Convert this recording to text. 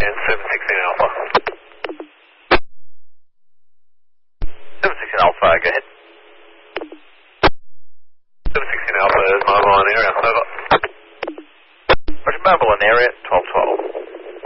And 716 Alpha. 716 Alpha, go ahead. 716 Alpha is mobile in area, over. Roger, mobile in area, 1212.